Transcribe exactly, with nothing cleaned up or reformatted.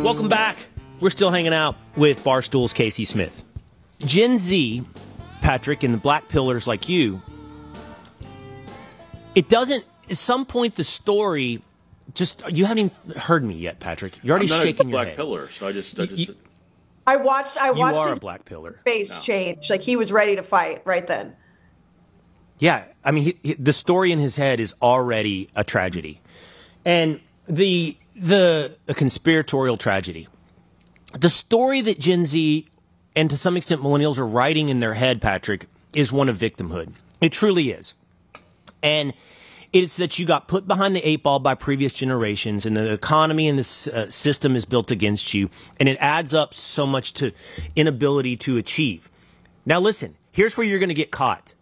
Welcome back. We're still hanging out with Barstool's Casey Smith. Gen Z, Patrick, and the black pillars like you, it doesn't, at some point the story, just, you haven't even heard me yet, Patrick. You're already I'm not shaking a your black head. pillar, so I just, I just. You- I watched. I You watched are his a black pillar. face No. change. Like he was ready to fight right then. Yeah, I mean, he, he, the story in his head is already a tragedy, and the the a conspiratorial tragedy. The story that Gen Z and to some extent millennials are writing in their head, Patrick, is one of victimhood. It truly is, and it's that you got put behind the eight ball by previous generations, and the economy and the uh, system is built against you, and it adds up so much to inability to achieve. Now, listen. Here's where you're going to get caught.